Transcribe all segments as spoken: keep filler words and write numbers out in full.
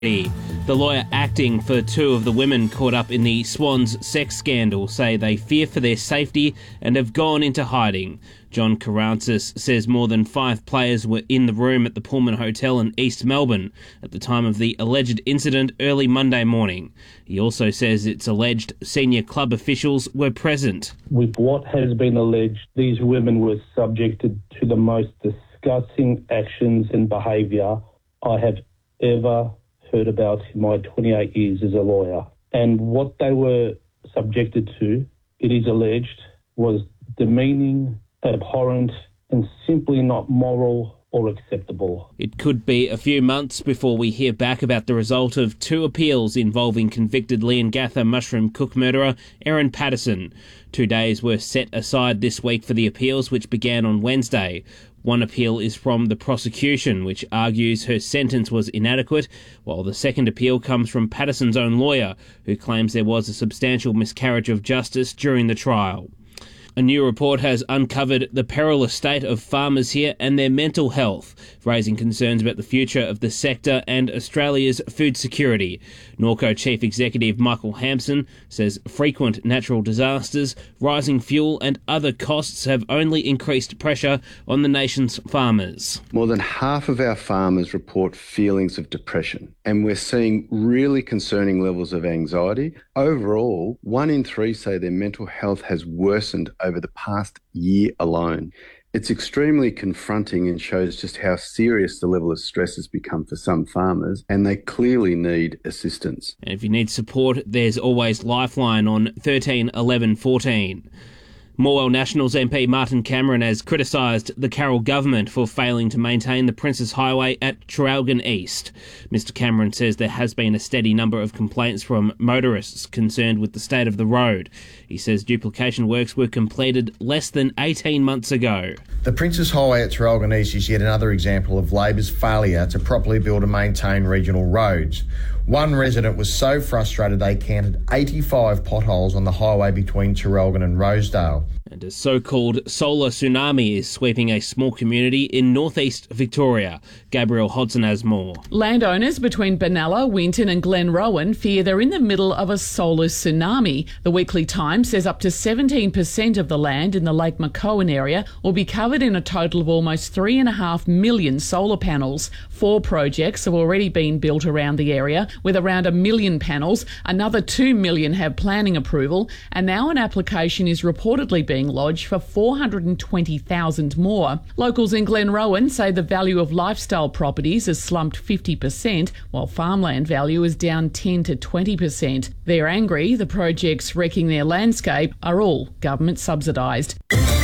The lawyer acting for two of the women caught up in the Swans sex scandal say they fear for their safety and have gone into hiding. John Karantzis says more than five players were in the room at the Pullman Hotel in East Melbourne at the time of the alleged incident early Monday morning. He also says it's alleged senior club officials were present. With what has been alleged, these women were subjected to the most disgusting actions and behaviour I have ever heard about in my twenty-eight years as a lawyer. And what they were subjected to, it is alleged, was demeaning, abhorrent, and simply not moral or acceptable. It could be a few months before we hear back about the result of two appeals involving convicted Leongatha mushroom cook murderer Erin Patterson. Two days were set aside this week for the appeals, which began on Wednesday. One appeal is from the prosecution, which argues her sentence was inadequate, while the second appeal comes from Patterson's own lawyer, who claims there was a substantial miscarriage of justice during the trial. A new report has uncovered the perilous state of farmers here and their mental health, raising concerns about the future of the sector and Australia's food security. Norco Chief Executive Michael Hampson says frequent natural disasters, rising fuel and other costs have only increased pressure on the nation's farmers. More than half of our farmers report feelings of depression, and we're seeing really concerning levels of anxiety. Overall, one in three say their mental health has worsened over the past year alone. It's extremely confronting and shows just how serious the level of stress has become for some farmers, and they clearly need assistance. And if you need support, there's always Lifeline on thirteen eleven fourteen. Morwell Nationals M P Martin Cameron has criticised the Carroll government for failing to maintain the Princes Highway at Traralgon East. Mister Cameron says there has been a steady number of complaints from motorists concerned with the state of the road. He says duplication works were completed less than eighteen months ago. The Princes Highway at Traralgon East is yet another example of Labor's failure to properly build and maintain regional roads. One resident was so frustrated they counted eighty-five potholes on the highway between Traralgon and Rosedale. And a so-called solar tsunami is sweeping a small community in northeast Victoria. Gabriel Hodson has more. Landowners between Benalla, Winton and Glenrowan fear they're in the middle of a solar tsunami. The Weekly Times says up to seventeen percent of the land in the Lake McCowan area will be covered in a total of almost three and a half million solar panels. Four projects have already been built around the area with around a million panels. Another two million have planning approval, and now an application is reportedly being lodged for four hundred twenty thousand more. Locals in Glenrowan say the value of lifestyle properties has slumped fifty percent, while farmland value is down ten to twenty percent. They're angry the projects wrecking their landscape are all government subsidised.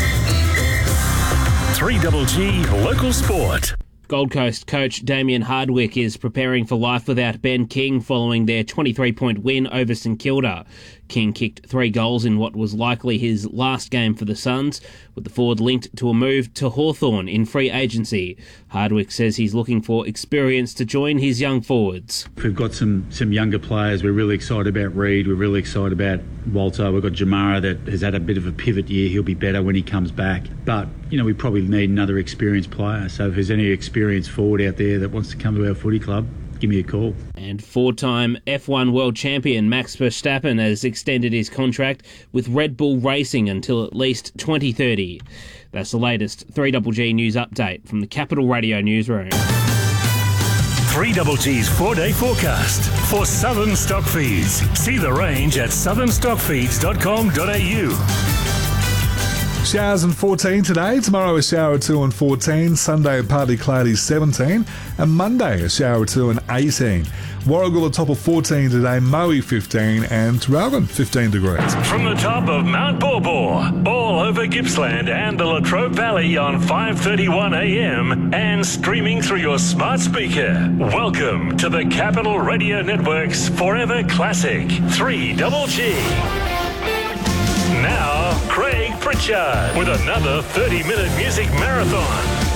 three G G Local Sport. Gold Coast coach Damien Hardwick is preparing for life without Ben King following their twenty-three point win over St Kilda. King kicked three goals in what was likely his last game for the Suns, with the forward linked to a move to Hawthorn in free agency. Hardwick says he's looking for experience to join his young forwards. We've got some some younger players. We're really excited about Reid. We're really excited about Walter. We've got Jamara that has had a bit of a pivot year. He'll be better when he comes back. But, you know, we probably need another experienced player. So if there's any experienced forward out there that wants to come to our footy club, give me a call. And four-time F one world champion Max Verstappen has extended his contract with Red Bull Racing until at least twenty thirty. That's the latest three G G news update from the Capital Radio newsroom. three G G's four-day forecast for Southern Stock Feeds. See the range at southern stock feeds dot com dot a u. Showers and fourteen today. Tomorrow a shower or two and fourteen. Sunday partly cloudy seventeen. And Monday a shower or two and eighteen. Warragul a top of fourteen today. Moe fifteen and Traralgon fifteen degrees. From the top of Mount Borbor, all over Gippsland and the Latrobe Valley on five thirty-one a m and streaming through your smart speaker. Welcome to the Capital Radio Network's Forever Classic three G G. Now, Craig Pritchard with another thirty minute music marathon.